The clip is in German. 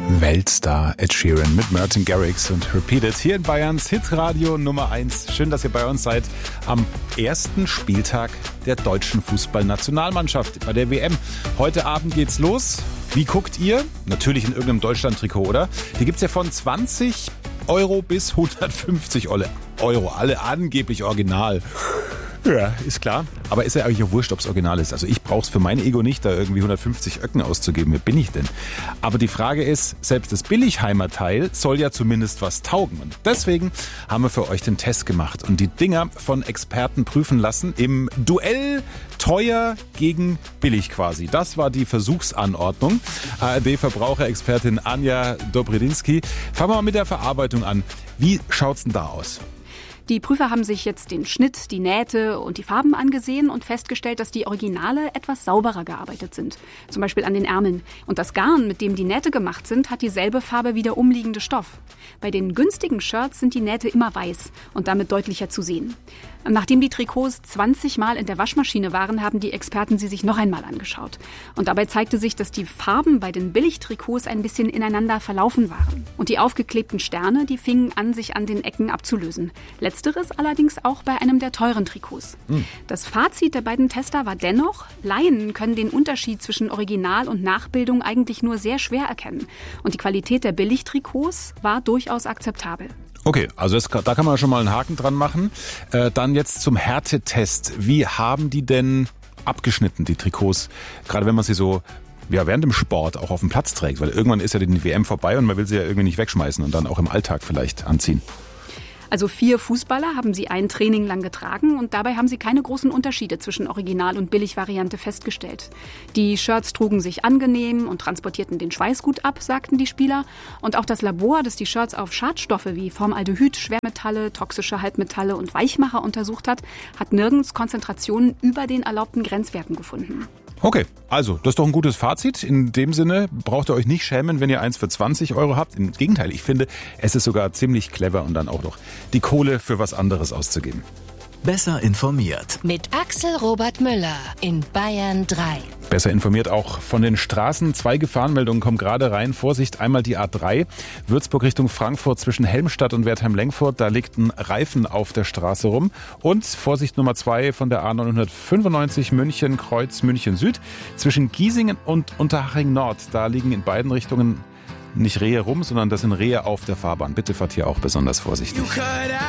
Weltstar Ed Sheeran mit Martin Garrix und Repeated hier in Bayerns Hitradio Nummer 1. Schön, dass ihr bei uns seid am ersten Spieltag der deutschen Fußballnationalmannschaft bei der WM. Heute Abend geht's los. Wie guckt ihr? Natürlich in irgendeinem Deutschland-Trikot, oder? Die gibt's ja von 20 Euro bis 150 Euro. Alle angeblich original. Ja, ist klar. Aber ist ja eigentlich auch wurscht, ob es original ist. Also ich brauche es für mein Ego nicht, da irgendwie 150 Öcken auszugeben. Wer bin ich denn? Aber die Frage ist, selbst das Billigheimer-Teil soll ja zumindest was taugen. Und deswegen haben wir für euch den Test gemacht und die Dinger von Experten prüfen lassen im Duell teuer gegen billig quasi. Das war die Versuchsanordnung. ARD-Verbraucherexpertin Anja Dobredinsky. Fangen wir mal mit der Verarbeitung an. Wie schaut's denn da aus? Die Prüfer haben sich jetzt den Schnitt, die Nähte und die Farben angesehen und festgestellt, dass die Originale etwas sauberer gearbeitet sind. Zum Beispiel an den Ärmeln. Und das Garn, mit dem die Nähte gemacht sind, hat dieselbe Farbe wie der umliegende Stoff. Bei den günstigen Shirts sind die Nähte immer weiß und damit deutlicher zu sehen. Nachdem die Trikots 20 Mal in der Waschmaschine waren, haben die Experten sie sich noch einmal angeschaut. Und dabei zeigte sich, dass die Farben bei den Billigtrikots ein bisschen ineinander verlaufen waren. Und die aufgeklebten Sterne, die fingen an, sich an den Ecken abzulösen. Letzteres allerdings auch bei einem der teuren Trikots. Das Fazit der beiden Tester war dennoch, Laien können den Unterschied zwischen Original und Nachbildung eigentlich nur sehr schwer erkennen. Und die Qualität der Billigtrikots war durchaus akzeptabel. Okay, also da kann man schon mal einen Haken dran machen. Dann jetzt zum Härtetest. Wie haben die denn abgeschnitten, die Trikots? Gerade wenn man sie so während dem Sport auch auf dem Platz trägt. Weil irgendwann ist ja die WM vorbei und man will sie ja irgendwie nicht wegschmeißen und dann auch im Alltag vielleicht anziehen. Also 4 Fußballer haben sie ein Training lang getragen und dabei haben sie keine großen Unterschiede zwischen Original- und Billigvariante festgestellt. Die Shirts trugen sich angenehm und transportierten den Schweiß gut ab, sagten die Spieler. Und auch das Labor, das die Shirts auf Schadstoffe wie Formaldehyd, Schwermetalle, toxische Halbmetalle und Weichmacher untersucht hat nirgends Konzentrationen über den erlaubten Grenzwerten gefunden. Okay, also das ist doch ein gutes Fazit. In dem Sinne braucht ihr euch nicht schämen, wenn ihr eins für 20 Euro habt. Im Gegenteil, ich finde, es ist sogar ziemlich clever und dann auch noch die Kohle für was anderes auszugeben. Besser informiert. Mit Axel Robert Müller in Bayern 3. Besser informiert auch von den Straßen. 2 Gefahrenmeldungen kommen gerade rein. Vorsicht, einmal die A3, Würzburg Richtung Frankfurt zwischen Helmstadt und Wertheim-Lengfurt. Da liegt ein Reifen auf der Straße rum. Und Vorsicht Nummer 2 von der A995 München, Kreuz München Süd. Zwischen Giesingen und Unterhaching Nord. Da liegen in beiden Richtungen nicht Rehe rum, sondern das sind Rehe auf der Fahrbahn. Bitte fahrt hier auch besonders vorsichtig.